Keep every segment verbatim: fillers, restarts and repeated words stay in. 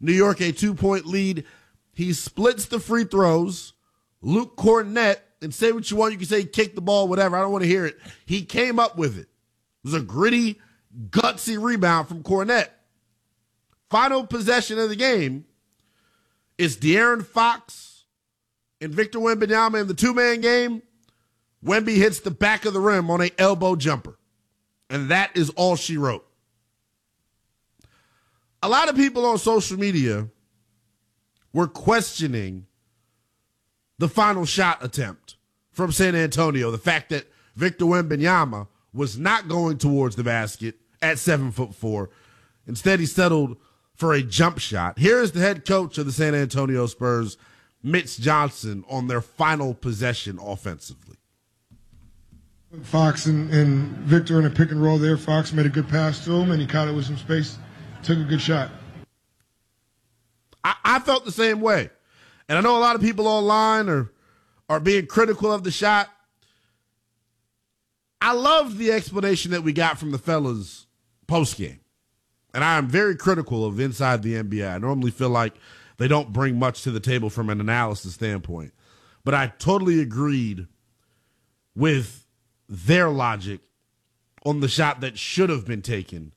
New York a two-point lead. He splits the free throws. Luke Kornet, and say what you want, you can say kick the ball, whatever. I don't want to hear it. He came up with it. It was a gritty, gutsy rebound from Kornet. Final possession of the game is De'Aaron Fox and Victor Wembanyama in the two-man game. Wemby hits the back of the rim on an elbow jumper. And that is all she wrote. A lot of people on social media were questioning the final shot attempt from San Antonio. The fact that Victor Wembanyama was not going towards the basket at seven foot four. Instead, he settled for a jump shot. Here is the head coach of the San Antonio Spurs, Mitch Johnson, on their final possession offensively. Fox and, and Victor in a pick and roll there. Fox made a good pass to him, and he caught it with some space. Took a good shot. I, I felt the same way. And I know a lot of people online are, are being critical of the shot. I loved the explanation that we got from the fellas post-game. And I am very critical of Inside the N B A. I normally feel like they don't bring much to the table from an analysis standpoint. But I totally agreed with their logic on the shot that should have been taken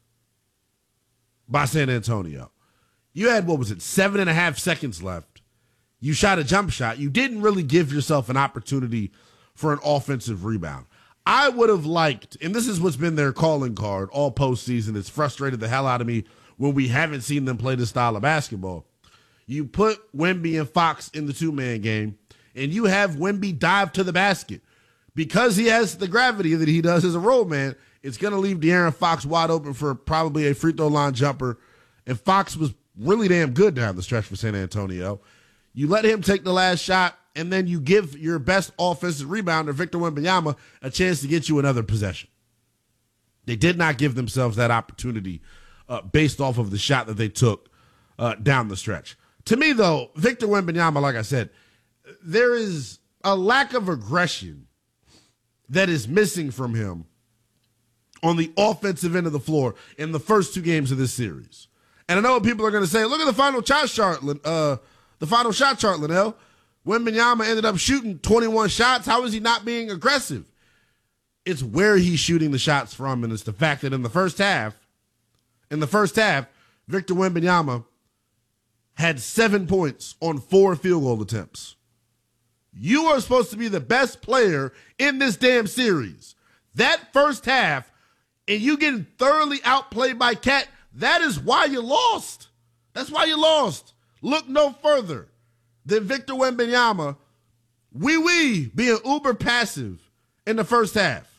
by San Antonio. You had, what was it, seven and a half seconds left. You shot a jump shot. You didn't really give yourself an opportunity for an offensive rebound. I would have liked, and this is what's been their calling card all postseason. It's frustrated the hell out of me when we haven't seen them play this style of basketball. You put Wemby and Fox in the two-man game, and you have Wemby dive to the basket. Because he has the gravity that he does as a roll man, it's going to leave De'Aaron Fox wide open for probably a free throw line jumper. And Fox was really damn good down the stretch for San Antonio. You let him take the last shot, and then you give your best offensive rebounder, Victor Wembanyama, a chance to get you another possession. They did not give themselves that opportunity uh, based off of the shot that they took uh, down the stretch. To me, though, Victor Wembanyama, like I said, there is a lack of aggression that is missing from him on the offensive end of the floor in the first two games of this series. And I know what people are going to say, look at the final shot chart, uh, the final shot chart, Linnell. Wembanyama ended up shooting twenty-one shots. How is he not being aggressive? It's where he's shooting the shots from, and it's the fact that in the first half, in the first half, Victor Wembanyama had seven points on four field goal attempts. You are supposed to be the best player in this damn series. That first half, and you getting thoroughly outplayed by Cat, that is why you lost. That's why you lost. Look no further than Victor Wembanyama, wee wee, being uber passive in the first half.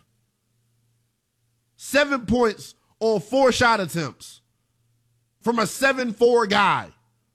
Seven points on four shot attempts from a seven four guy.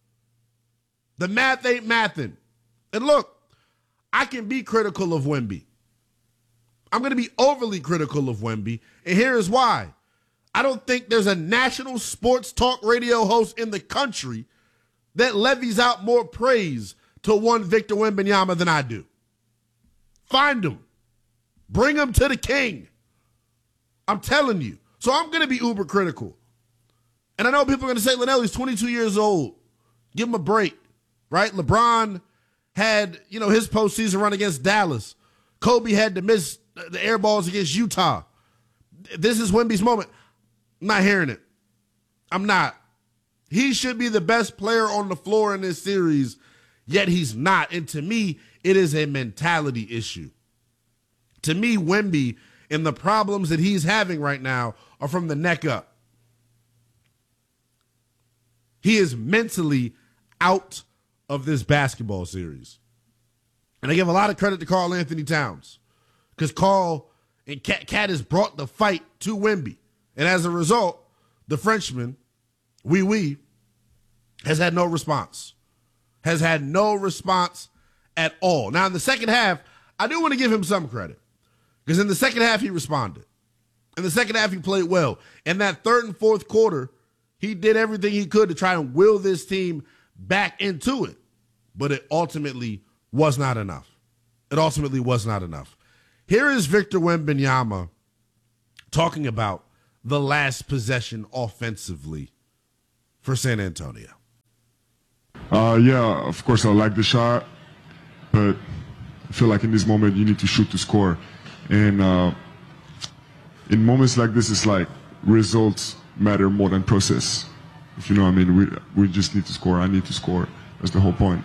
The math ain't mathing. And look, I can be critical of Wemby. I'm going to be overly critical of Wemby, and here is why. I don't think there's a national sports talk radio host in the country that levies out more praise to one Victor Wembanyama than I do. Find him. Bring him to the king. I'm telling you. So I'm going to be uber critical. And I know people are going to say, Linnell, he's twenty-two years old. Give him a break, right? LeBron had, you know, his postseason run against Dallas. Kobe had to miss the air balls against Utah. This is Wemby's moment. I'm not hearing it. I'm not. He should be the best player on the floor in this series, yet he's not. And to me, it is a mentality issue. To me, Wemby and the problems that he's having right now are from the neck up. He is mentally out of this basketball series. And I give a lot of credit to Karl Anthony Towns because Karl and Cat, Cat has brought the fight to Wemby. And as a result, the Frenchman, Wee Wee, has had no response. Has had no response at all. Now, in the second half, I do want to give him some credit because in the second half, he responded. In the second half, he played well. In that third and fourth quarter, he did everything he could to try and will this team back into it. But it ultimately was not enough. It ultimately was not enough. Here is Victor Wembanyama talking about the last possession offensively for San Antonio. Uh, yeah, of course I like the shot, but I feel like in this moment you need to shoot to score. And uh, in moments like this, it's like results matter more than process. If you know what I mean, we we just need to score. I need to score. That's the whole point.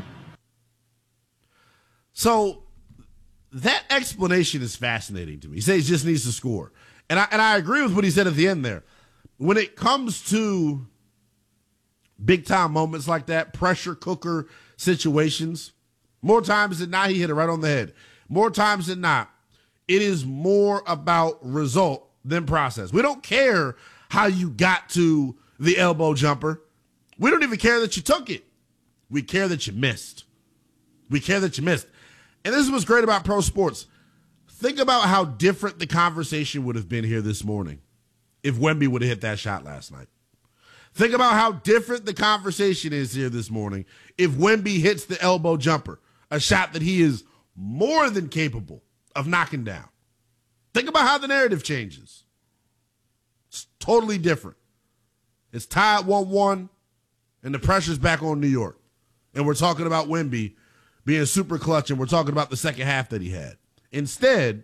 So that explanation is fascinating to me. He says he just needs to score. And I and I agree with what he said at the end there. When it comes to big time moments like that, pressure cooker situations, more times than not, he hit it right on the head. More times than not, it is more about result than process. We don't care how you got to the elbow jumper. We don't even care that you took it. We care that you missed. We care that you missed. And this is what's great about pro sports. Think about how different the conversation would have been here this morning if Wemby would have hit that shot last night. Think about how different the conversation is here this morning if Wemby hits the elbow jumper, a shot that he is more than capable of knocking down. Think about how the narrative changes. It's totally different. It's tied one one, and the pressure's back on New York. And we're talking about Wemby being super clutch, and we're talking about the second half that he had. Instead,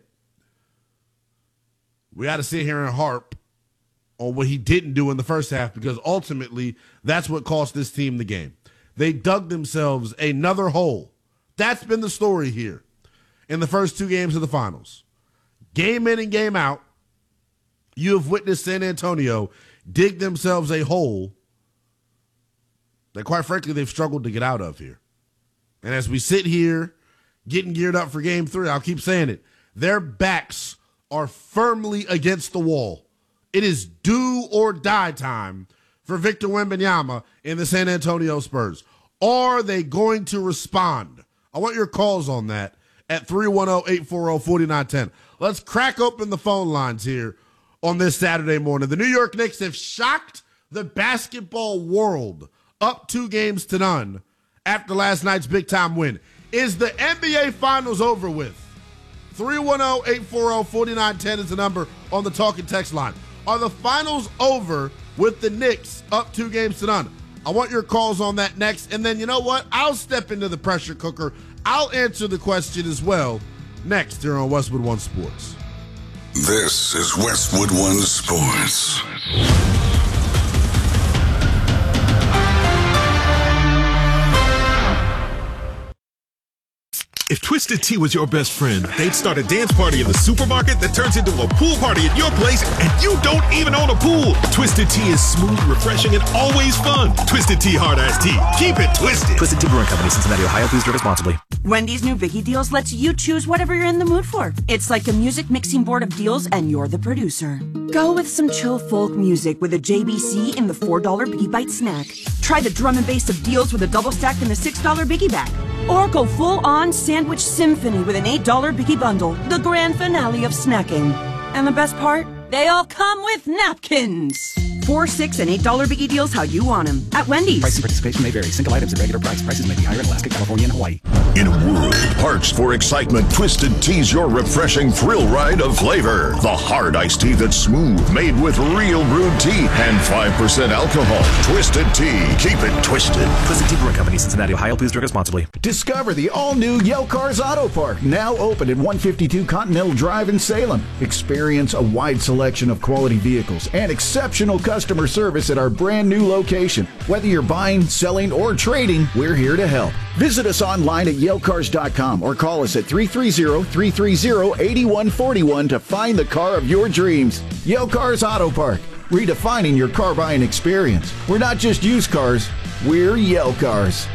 we got to sit here and harp on what he didn't do in the first half, because ultimately that's what cost this team the game. They dug themselves another hole. That's been the story here in the first two games of the finals. Game in and game out, you have witnessed San Antonio dig themselves a hole that, quite frankly, they've struggled to get out of here. And as we sit here getting geared up for game three, I'll keep saying it, their backs are firmly against the wall. It is do or die time for Victor Wembanyama and the San Antonio Spurs. Are they going to respond? I want your calls on that at three one zero, eight four zero, four nine one zero. Let's crack open the phone lines here on this Saturday morning. The New York Knicks have shocked the basketball world up two games to none after last night's big-time win. Is the N B A Finals over with? three one zero, eight four zero, four nine one zero is the number on the talking text line. Are the finals over with the Knicks up two games to none? I want your calls on that next. And then, you know what? I'll step into the pressure cooker. I'll answer the question as well next here on Westwood One Sports. This is Westwood One Sports. If Twisted Tea was your best friend, they'd start a dance party in the supermarket that turns into a pool party at your place, and you don't even own a pool. Twisted Tea is smooth, refreshing, and always fun. Twisted Tea Hard Iced Tea. Keep it twisted. Twisted Tea Brewing Company, Cincinnati, Ohio. Please drink responsibly. Wendy's new Biggie Deals lets you choose whatever you're in the mood for. It's like a music mixing board of deals, and you're the producer. Go with some chill folk music with a J B C in the four dollar Biggie Bite snack. Try the drum and bass of deals with a double stack in the six dollar Biggie bag. Or go full-on sandwich symphony with an eight dollar Biggie bundle, the grand finale of snacking. And the best part? They all come with napkins. Four, six, and eight dollar Biggie Deals how you want them at Wendy's. Price and participation may vary. Single items at regular price. Prices may be higher in Alaska, California, and Hawaii. In a world parched for excitement, Twisted Tea's your refreshing thrill ride of flavor. The hard iced tea that's smooth, made with real brewed tea and five percent alcohol. Twisted Tea. Keep it twisted. Twisted Tea Brewing Company, Cincinnati, Ohio. Please drink responsibly. Discover the all-new Yale Cars Auto Park, now open at one fifty-two Continental Drive in Salem. Experience a wide selection of quality vehicles and exceptional customer service at our brand new location. Whether you're buying, selling, or trading, we're here to help. Visit us online at yale cars dot com or call us at three three zero, three three zero, eight one four one to find the car of your dreams. Yale Cars Auto Park, redefining your car buying experience. We're not just used cars, we're Yale Cars.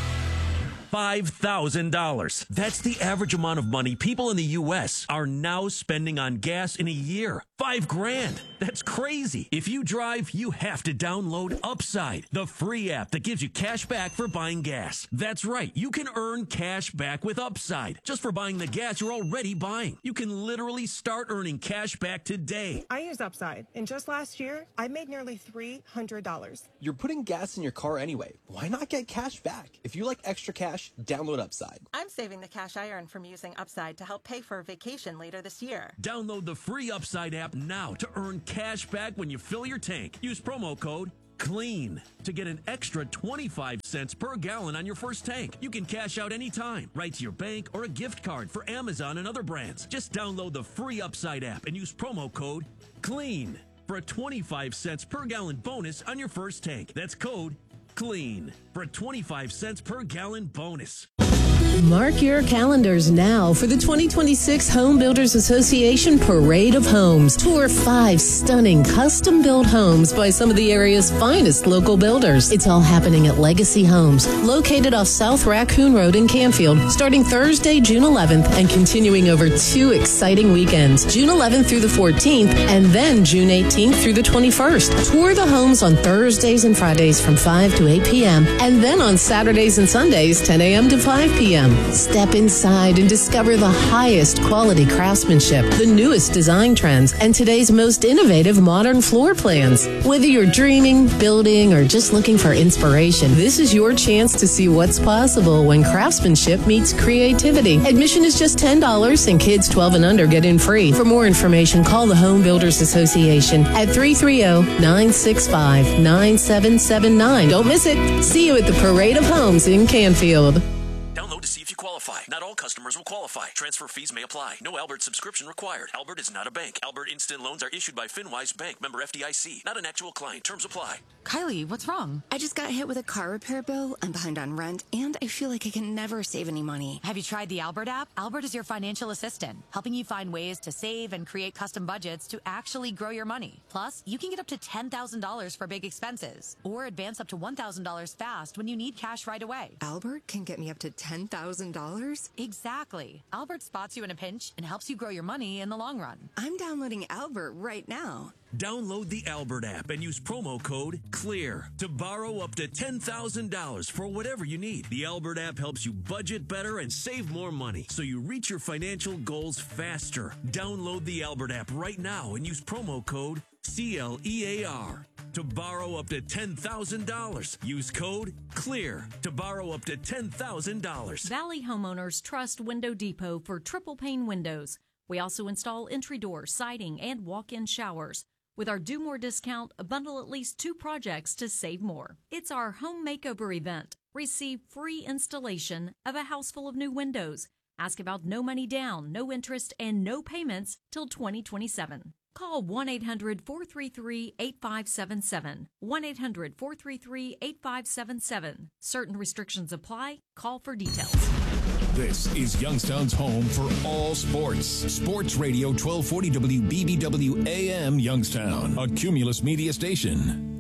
five thousand dollars. That's the average amount of money people in the U S are now spending on gas in a year. Five grand. That's crazy. If you drive, you have to download Upside, the free app that gives you cash back for buying gas. That's right. You can earn cash back with Upside just for buying the gas you're already buying. You can literally start earning cash back today. I use Upside, and just last year, I made nearly three hundred dollars. You're putting gas in your car anyway. Why not get cash back? If you like extra cash, download Upside. I'm saving the cash I earn from using Upside to help pay for a vacation later this year. Download the free Upside app now to earn cash back when you fill your tank. Use promo code CLEAN to get an extra twenty-five cents per gallon on your first tank. You can cash out anytime, right to your bank or a gift card for Amazon and other brands. Just download the free Upside app and use promo code CLEAN for a twenty-five cents per gallon bonus on your first tank. That's code CLEAN for a twenty-five cents per gallon bonus. Mark your calendars now for the twenty twenty-six Home Builders Association Parade of Homes. Tour five stunning custom-built homes by some of the area's finest local builders. It's all happening at Legacy Homes, located off South Raccoon Road in Canfield, starting Thursday, June eleventh, and continuing over two exciting weekends, June eleventh through the fourteenth, and then June eighteenth through the twenty-first. Tour the homes on Thursdays and Fridays from five to eight p.m., and then on Saturdays and Sundays, ten a.m. to five p.m. Step inside and discover the highest quality craftsmanship, the newest design trends, and today's most innovative modern floor plans. Whether you're dreaming, building, or just looking for inspiration, this is your chance to see what's possible when craftsmanship meets creativity. Admission is just ten dollars, and kids twelve and under get in free. For more information, call the Home Builders Association at three three zero, nine six five, nine seven seven nine. Don't miss it. See you at the Parade of Homes in Canfield. Download to see if you qualify. Not all customers will qualify. Transfer fees may apply. No Albert subscription required. Albert is not a bank. Albert Instant Loans are issued by FinWise Bank, member F D I C. Not an actual client. Terms apply. Kylie, what's wrong? I just got hit with a car repair bill. I'm behind on rent, and I feel like I can never save any money. Have you tried the Albert app? Albert is your financial assistant, helping you find ways to save and create custom budgets to actually grow your money. Plus, you can get up to ten thousand dollars for big expenses, or advance up to one thousand dollars fast when you need cash right away. Albert can get me up to ten thousand dollars? Exactly. Albert spots you in a pinch and helps you grow your money in the long run. I'm downloading Albert right now. Download the Albert app and use promo code CLEAR to borrow up to ten thousand dollars for whatever you need. The Albert app helps you budget better and save more money so you reach your financial goals faster. Download the Albert app right now and use promo code C L E A R to borrow up to ten thousand dollars. Use code CLEAR to borrow up to ten thousand dollars. Valley homeowners trust Window Depot for triple pane windows. We also install entry doors, siding, and walk-in showers. With our Do More discount, bundle at least two projects to save more. It's our home makeover event. Receive free installation of a house full of new windows. Ask about no money down, no interest, and no payments till twenty twenty-seven. Call one eight hundred, four three three, eight five seven seven. one eight hundred, four three three, eight five seven seven. Certain restrictions apply. Call for details. This is Youngstown's home for all sports. Sports Radio twelve forty W B B W A M Youngstown, a Cumulus media station.